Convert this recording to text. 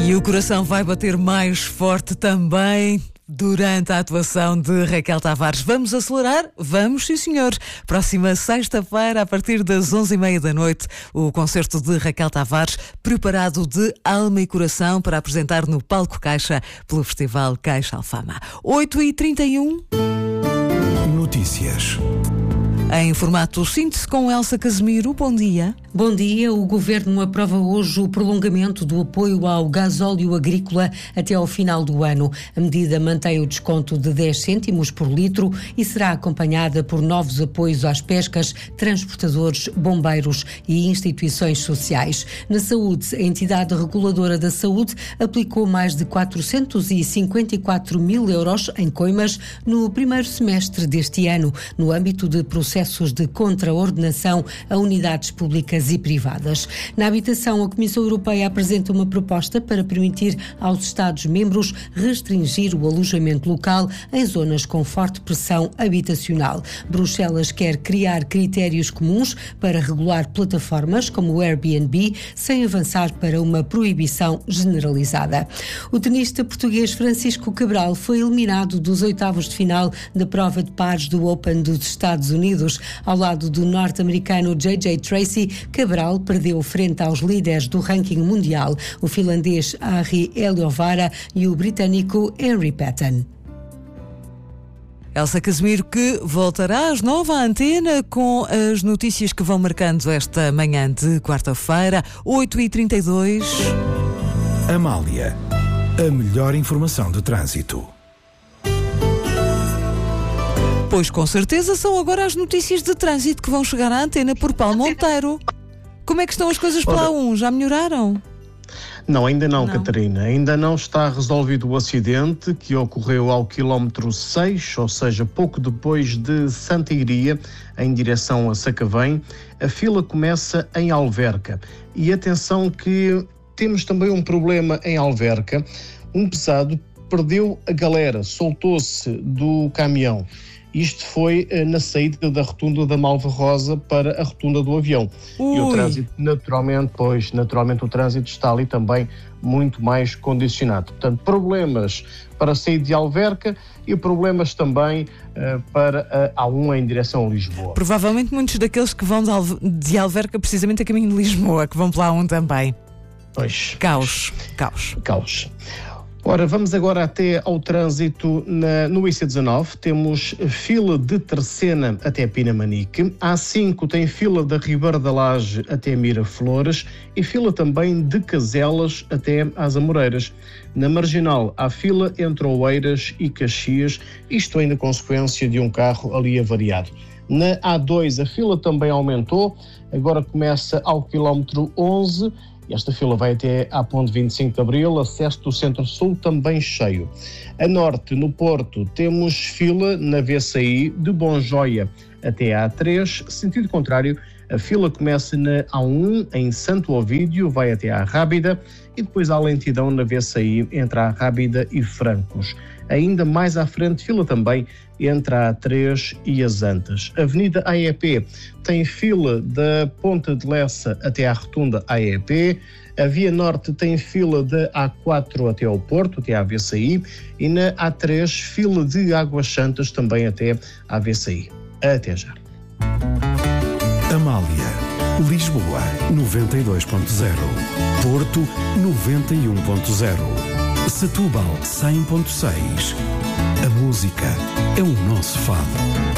E o coração vai bater mais forte também durante a atuação de Raquel Tavares. Vamos acelerar? Vamos, sim senhor. Próxima sexta-feira, a partir das 11h30 da noite, o concerto de Raquel Tavares, preparado de alma e coração para apresentar no Palco Caixa pelo Festival Caixa Alfama. 8h31. Notícias. Em formato síntese com Elsa Casemiro. Bom dia. Bom dia. O Governo aprova hoje o prolongamento do apoio ao gasóleo agrícola até ao final do ano. A medida mantém o desconto de 10 cêntimos por litro e será acompanhada por novos apoios às pescas, transportadores, bombeiros e instituições sociais. Na saúde, a entidade reguladora da saúde aplicou mais de 454 mil euros em coimas no primeiro semestre deste ano, no âmbito de processos de contraordenação a unidades públicas e privadas. Na habitação, a Comissão Europeia apresenta uma proposta para permitir aos Estados-membros restringir o alojamento local em zonas com forte pressão habitacional. Bruxelas quer criar critérios comuns para regular plataformas como o Airbnb, sem avançar para uma proibição generalizada. O tenista português Francisco Cabral foi eliminado dos oitavos de final da prova de pares do Open dos Estados Unidos. Ao lado do norte-americano J.J. Tracy, Cabral perdeu frente aos líderes do ranking mundial, o finlandês Harri Eliovara e o britânico Henry Patton. Elsa Casemiro, que voltará às 9 à antena com as notícias que vão marcando esta manhã de quarta-feira, 8h32. Amália, a melhor informação de trânsito. Pois com certeza são agora as notícias de trânsito que vão chegar à antena por Paulo Monteiro. Como é que estão as coisas pela A1? Já melhoraram? Não, ainda não, Catarina. Ainda não está resolvido o acidente que ocorreu ao quilómetro 6, ou seja, pouco depois de Santa Iria, em direção a Sacavém. A fila começa em Alverca. E atenção que temos também um problema em Alverca. Um pesado perdeu a galera, soltou-se do caminhão. Isto foi na saída da rotunda da Malva Rosa para a rotunda do avião. Ui. E o trânsito, naturalmente o trânsito está ali também muito mais condicionado. Portanto, problemas para sair de Alverca e problemas também para a A1 em direção a Lisboa. Provavelmente muitos daqueles que vão de Alverca precisamente a caminho de Lisboa, que vão pela A1 também. Pois. Caos. Ora, vamos agora até ao trânsito no IC19. Temos fila de Tercena até Pinamanique. A5 tem fila da Ribeira da Laje até Miraflores e fila também de Caselas até às Amoreiras. Na Marginal há fila entre Oeiras e Caxias, isto ainda consequência de um carro ali avariado. Na A2 a fila também aumentou, agora começa ao quilómetro 11. Esta fila vai até à ponte 25 de Abril, acesso do Centro-Sul também cheio. A norte, no Porto, temos fila na VCI de Bonjoia até à A3. Sentido contrário, a fila começa na A1 em Santo Ovídio, vai até à Rábida e depois há lentidão na VCI entre a Rábida e Francos. Ainda mais à frente, fila também entre a A3 e as Antas. A Avenida AEP tem fila da Ponta de Lessa até à Rotunda AEP. A Via Norte tem fila da A4 até ao Porto, até à VCI. E na A3, fila de Águas Santas também até à VCI. Até já. Amália, Lisboa 92.0, Porto 91.0, Setúbal 100.6. A música é o nosso fado.